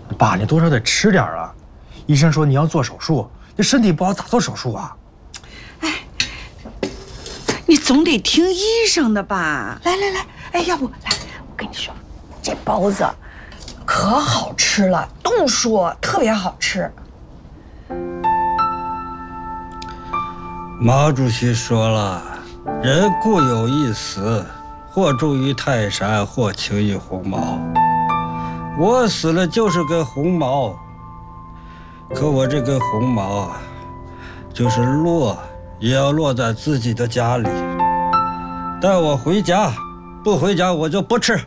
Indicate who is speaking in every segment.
Speaker 1: 爸，你多少得吃点啊！医生说你要做手术，这身体不好咋做手术啊？
Speaker 2: 哎，你总得听医生的吧？来，哎，要不来，我跟你说，这包子可好吃了，都说特别好吃。
Speaker 3: 毛主席说了，人固有一死，或重于泰山，或轻于鸿毛。我死了就是根鸿毛，可我这根鸿毛啊，就是落也要落在自己的家里。带我回家，不回家我就不吃。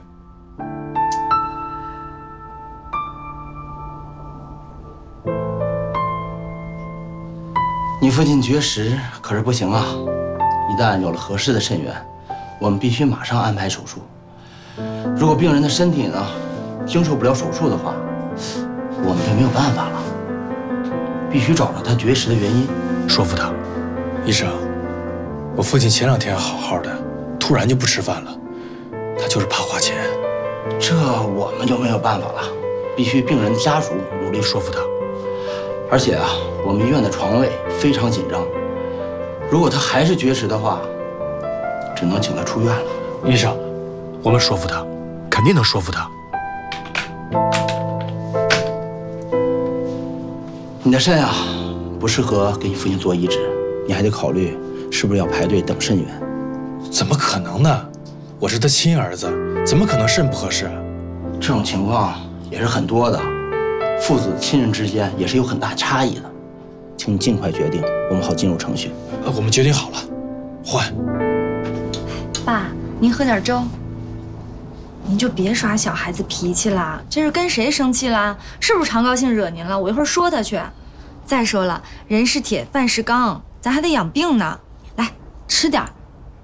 Speaker 4: 你父亲绝食可是不行啊！一旦有了合适的肾源，我们必须马上安排手术。如果病人的身体呢，经受不了手术的话，我们就没有办法了。必须找到他绝食的原因，
Speaker 1: 说服他。医生，我父亲前2天好好的，突然就不吃饭了，他就是怕花钱。
Speaker 4: 这我们就没有办法了，必须病人的家属努力说服他。而且啊，我们医院的床位非常紧张，如果他还是绝食的话，只能请他出院了。
Speaker 1: 医生，我们说服他，肯定能说服他。
Speaker 4: 你的肾啊，不适合给你父亲做移植，你还得考虑是不是要排队等肾源。
Speaker 1: 怎么可能呢？我是他亲儿子，怎么可能肾不合适啊？
Speaker 4: 这种情况也是很多的，父子亲人之间也是有很大差异的。请你尽快决定，我们好进入程序。
Speaker 1: 我们决定好了，换。
Speaker 5: 爸，您喝点粥。您就别耍小孩子脾气啦，这是跟谁生气啦？是不是常高兴惹您了？我一会儿说他去。再说了，人是铁，饭是钢，咱还得养病呢。来，吃点儿。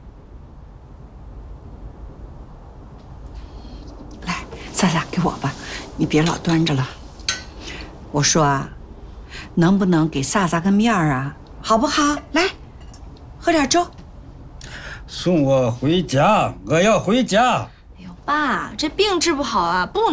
Speaker 2: 来，萨萨给我吧，你别老端着了。我说啊，能不能给萨萨个面儿啊？好不好？来，喝点粥。
Speaker 3: 送我回家，我要回家。
Speaker 5: 爸，这病治不好啊，不